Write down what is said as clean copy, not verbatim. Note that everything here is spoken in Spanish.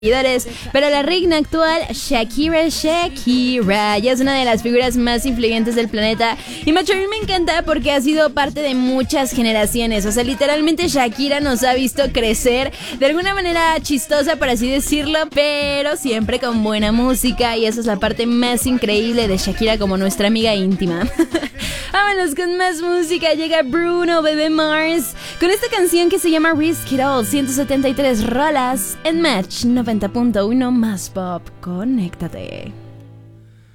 seguidores, pero la reina actual, Shakira, ya es una de las figuras más influyentes del planeta. Y macho, a mí me encanta porque ha sido parte de muchas generaciones. O sea, literalmente Shakira nos ha visto crecer de alguna manera chistosa, por así decirlo, pero siempre con buena música. Y esa es la parte más increíble de Shakira como nuestra amiga íntima. Vámonos con más música. Llega Bruno Bebé Mars con esta canción que se llama Risk It All. 173 rolas en Match 90.1 más pop. Conéctate.